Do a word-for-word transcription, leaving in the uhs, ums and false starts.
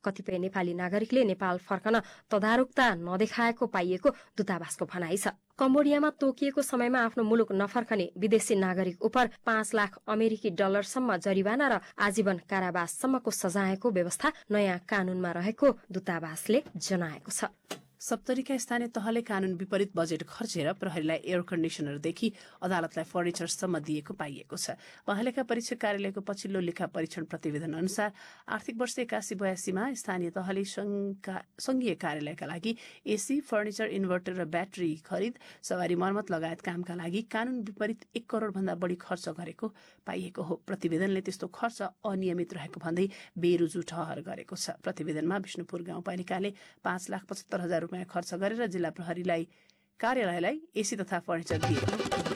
कतिपय नेपाली नागरिकले नेपाल फर्कन तदारुकता नदेखाएको पाइएको दूतावासको भनाइ छ। कम्बोडियामा तोकिएको समयमा आफ्नो मुलुक नफर्कने विदेशी नागरिक उप पाँच लाख अमेरिकी डलरसम्म जरिवाना र आजीवन कारावाससम्मको सजायको व्यवस्था नयाँ कानूनमा रहेको दूतावासले जनाएको छ। सप्तरीका स्थानीय तहले कानून विपरीत बजेट खर्चेर प्रहरीलाई एयर कन्डिसनरदेखि अदालतलाई फर्निचरसम्म दिएको पाइएको छ। महालेखा परीक्षक कार्यालयको पछिल्लो लेखा परीक्षण प्रतिवेदन अनुसार आर्थिक वर्ष एकासी बयासीमा स्थानीय तहले संघीय कार्यालयका लागि एसी, फर्निचर, इन्भर्टर र ब्याट्री खरिद, सवारी मर्मत लगायत कामका लागि कानून विपरीत एक करोड़ भन्दा बढी खर्च गरेको पाइएको हो। प्रतिवेदनले त्यस्तो खर्च अनियमित रहेको भन्दै बेरुजु ठहर गरेको छ। प्रतिवेदनमा विष्णुपुर गाउँपालिकाले पाँच लाख पचहत्तर हजार रुपियाँ खर्च गरेर जिल्ला प्रहरीलाई कार्यालयलाई एसी तथा फर्निचर दिएको